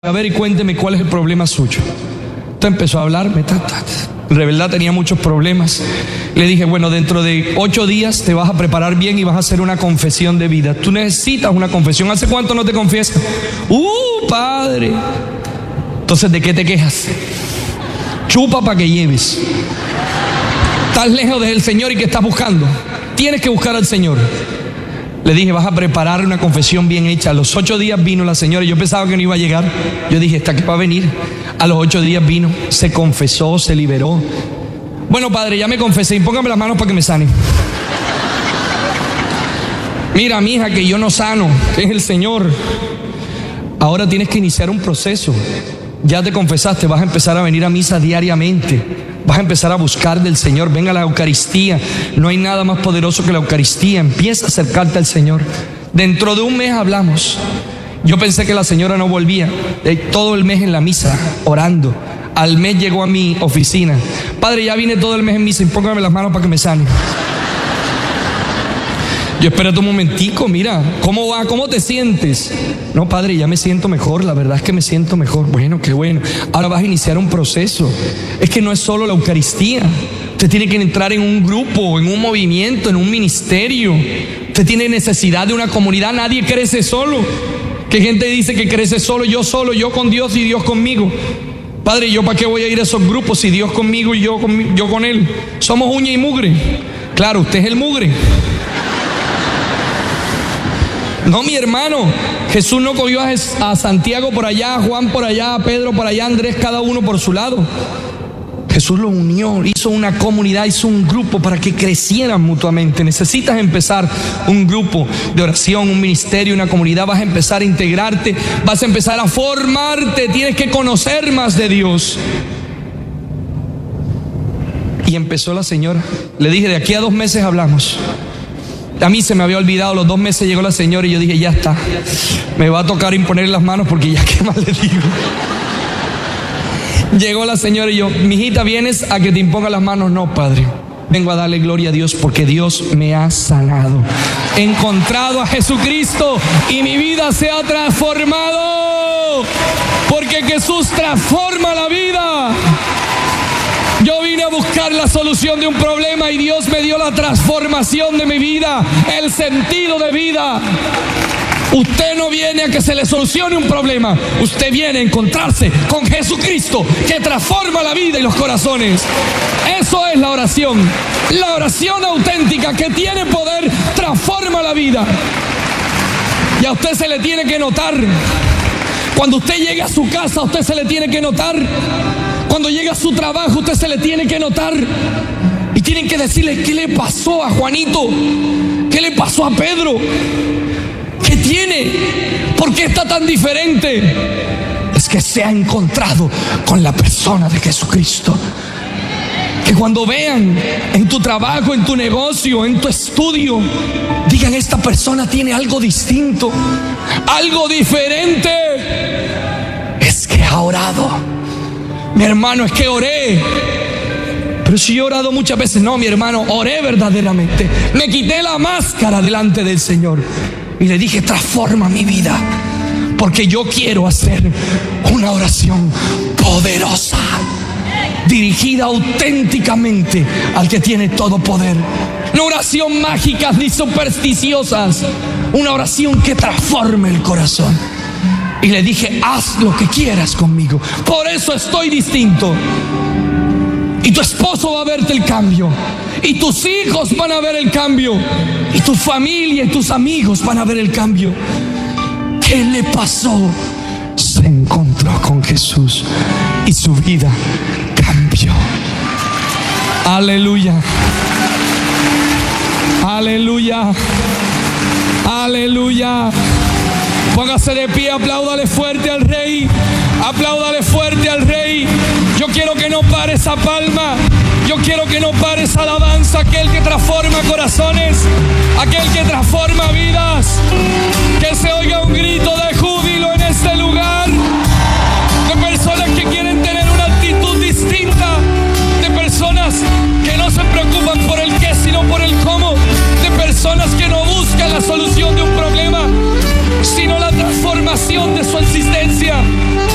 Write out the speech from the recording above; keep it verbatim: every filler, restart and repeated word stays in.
A ver y cuénteme cuál es el problema suyo. Usted empezó a hablarme, ta, ta, ta. De verdad tenía muchos problemas. Le dije, bueno, dentro de ocho días te vas a preparar bien y vas a hacer una confesión de vida. Tú necesitas una confesión. ¿Hace cuánto no te confiesas? ¡Uh, padre! Entonces, ¿de qué te quejas? Chupa para que lleves. Estás lejos del Señor y ¿qué estás buscando? Tienes que buscar al Señor. Le dije, vas a preparar una confesión bien hecha. A los ocho días vino la señora. Yo pensaba que no iba a llegar. Yo dije, ¿esta qué va a venir? A los ocho días vino, se confesó, se liberó. Bueno, padre, ya me confesé. Y póngame las manos para que me sane. Mira, mija, que yo no sano, que es el Señor. Ahora tienes que iniciar un proceso. Ya te confesaste, vas a empezar a venir a misa diariamente. Vas a empezar a buscar del Señor. Venga a la Eucaristía. No hay nada más poderoso que la Eucaristía. Empieza a acercarte al Señor. Dentro de un mes hablamos. Yo pensé que la señora no volvía. Todo el mes en la misa, orando. Al mes llegó a mi oficina. Padre, ya vine todo el mes en misa y póngame las manos para que me sane. Yo, espérate un momentico, mira, ¿cómo va? ¿Cómo te sientes? No, padre, ya me siento mejor, la verdad es que me siento mejor. Bueno, qué bueno. Ahora vas a iniciar un proceso. Es que no es solo la Eucaristía. Usted tiene que entrar en un grupo, en un movimiento, en un ministerio. Usted tiene necesidad de una comunidad. Nadie crece solo. Que gente dice que crece solo, yo solo, yo con Dios y Dios conmigo. Padre, ¿yo para qué voy a ir a esos grupos si Dios conmigo y yo con, yo con Él? Somos uña y mugre. Claro, usted es el mugre. No, mi hermano, Jesús no cogió a, a Santiago por allá, a Juan por allá, a Pedro por allá, a Andrés, cada uno por su lado. Jesús los unió, hizo una comunidad, hizo un grupo para que crecieran mutuamente. Necesitas empezar un grupo de oración, un ministerio, una comunidad. Vas a empezar a integrarte, vas a empezar a formarte, tienes que conocer más de Dios. Y empezó la señora. Le dije, de aquí a dos meses hablamos. A mí se me había olvidado, los dos meses llegó la señora y yo dije, ya está, me va a tocar imponer las manos porque ya qué más le digo. Llegó la señora y yo, mijita, ¿vienes a que te imponga las manos? No, padre, vengo a darle gloria a Dios porque Dios me ha sanado. He encontrado a Jesucristo y mi vida se ha transformado porque Jesús transforma la vida. Yo vine a buscar la solución de un problema y Dios me dio la transformación de mi vida, el sentido de vida. Usted no viene a que se le solucione un problema, usted viene a encontrarse con Jesucristo que transforma la vida y los corazones. Eso es la oración. La oración auténtica que tiene poder transforma la vida. Y a usted se le tiene que notar. Cuando usted llegue a su casa, a usted se le tiene que notar. Cuando llega a su trabajo, usted se le tiene que notar. Y tienen que decirle, ¿qué le pasó a Juanito? ¿Qué le pasó a Pedro? ¿Qué tiene? ¿Por qué está tan diferente? Es que se ha encontrado con la persona de Jesucristo. Que cuando vean en tu trabajo, en tu negocio, en tu estudio, digan, esta persona tiene algo distinto, algo diferente. Es que ha orado. Mi hermano, es que oré. Pero si yo he orado muchas veces, no, mi hermano, oré verdaderamente. Me quité la máscara delante del Señor y le dije, transforma mi vida, porque yo quiero hacer una oración poderosa, dirigida auténticamente al que tiene todo poder. No oración mágicas ni supersticiosas, una oración que transforme el corazón. Y le dije, haz lo que quieras conmigo. Por eso estoy distinto. Y tu esposo va a verte el cambio. Y tus hijos van a ver el cambio. Y tu familia y tus amigos van a ver el cambio. ¿Qué le pasó? Se encontró con Jesús y su vida cambió. Aleluya. Aleluya. Aleluya. Póngase de pie, apláudale fuerte al Rey. Apláudale fuerte al Rey. Yo quiero que no pare esa palma. Yo quiero que no pare esa alabanza. Aquel que transforma corazones, aquel que transforma vidas. Que se oiga un grito de júbilo en este lugar.